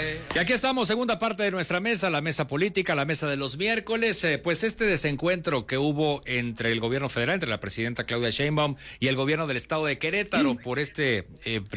Y aquí estamos, segunda parte de nuestra mesa, la mesa política, la mesa de los miércoles. Pues este desencuentro que hubo entre el gobierno federal, entre la presidenta Claudia Sheinbaum y el gobierno del estado de Querétaro por este